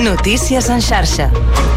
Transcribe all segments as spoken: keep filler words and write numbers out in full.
Notícies en xarxa.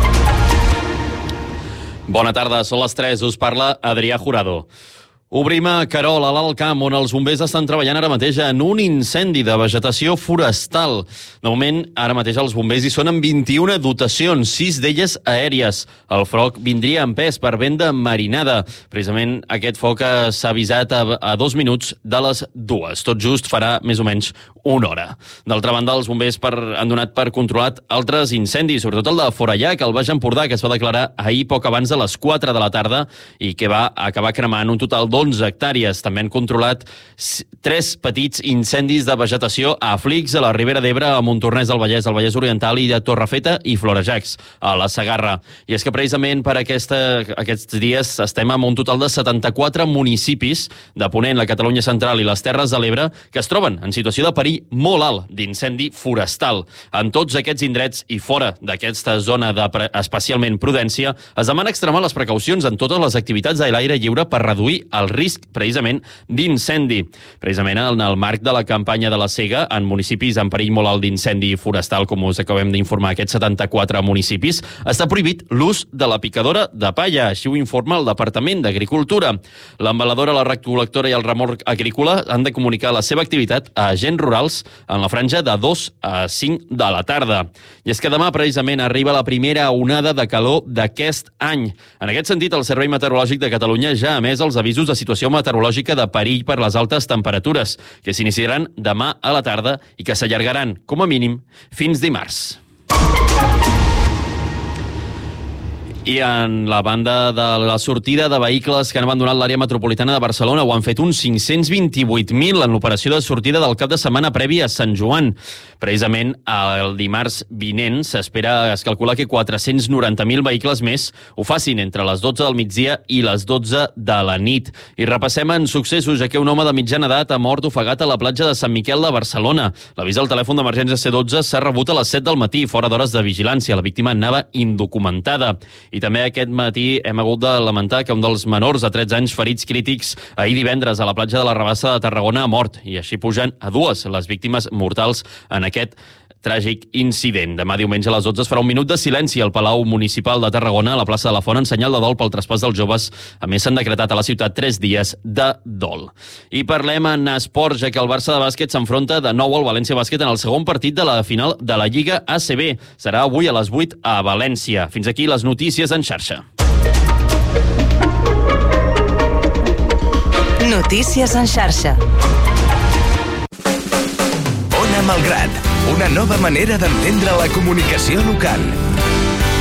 Bona tarda, són les tres, us parla Adrià Jurado. Obrim a Querol, a l'Alt Camp, on els bombers estan treballant ara mateix en un incendi de vegetació forestal. De moment, ara mateix els bombers hi són amb vint-i-una dotacions, sis d'elles aèries. El foc vindria en pes per vent de marinada. Precisament aquest foc s'ha avisat a, a dos minuts de les dues. Tot just farà més o menys una hora. D'altra banda, els bombers per, han donat per controlat altres incendis, sobretot el de Forallac, al Baix Empordà, que es va declarar ahir poc abans de les quatre de la tarda i que va acabar cremant un total d'onze hectàrees. També han controlat tres petits incendis de vegetació a Flix, a la Ribera d'Ebre, a Montornès del Vallès, al Vallès Oriental, i a Torrefeta i Florejacs, a la Segarra. I és que precisament per aquesta, aquests dies estem amb un total de setanta-quatre municipis de Ponent, la Catalunya Central i les Terres de l'Ebre que es troben en situació de perill molt alt d'incendi forestal. En tots aquests indrets i fora d'aquesta zona de especialment prudència, es demana extremar les precaucions en totes les activitats a l'aire lliure per reduir el risc precisament d'incendi. Precisament en el marc de la campanya de la Sega, en municipis en perill molt alt d'incendi forestal, com us acabem d'informar, aquests setanta-quatre municipis, està prohibit l'ús de la picadora de palla, així ho informa el Departament d'Agricultura. L'embaladora, la recol·lectora i el remorc agrícola han de comunicar la seva activitat a agents rurals en la franja de dos a cinc de la tarda. I és que demà precisament arriba la primera onada de calor d'aquest any. En aquest sentit, el Servei Meteorològic de Catalunya ja ha emès els avisos de situació meteorològica de perill per les altes temperatures, que s'iniciaran demà a la tarda i que s'allargaran, com a mínim, fins dimarts. I en la banda de la sortida de vehicles que han abandonat l'àrea metropolitana de Barcelona ho han fet uns cinc-cents vint-i-vuit mil en l'operació de sortida del cap de setmana previ a Sant Joan. Precisament el dimarts vinent s'espera, es calcula que quatre-cents noranta mil vehicles més ho facin entre les dotze del migdia i les dotze de la nit. I repassem en successos, ja que un home de mitjana edat ha mort ofegat a la platja de Sant Miquel de Barcelona. L'avís al telèfon d'emergència C dotze s'ha rebut a les set del matí, fora d'hores de vigilància. La víctima anava indocumentada. I també aquest matí hem hagut de lamentar que un dels menors de tretze anys ferits crítics ahir divendres a la platja de la Rabassa de Tarragona ha mort, i així pugen a dues les víctimes mortals en aquest tràgic incident. Demà diumenge a les dotze es farà un minut de silenci al Palau Municipal de Tarragona, a la plaça de la Font, en senyal de dol pel traspàs dels joves. A més, s'han decretat a la ciutat tres dies de dol. I parlem en esports, ja que el Barça de bàsquet s'enfronta de nou al València Bàsquet en el segon partit de la final de la Lliga A C B. Serà avui a les vuit a València. Fins aquí les notícies en xarxa. Notícies en xarxa. Ona Malgrat, una nova manera d'entendre la comunicació local.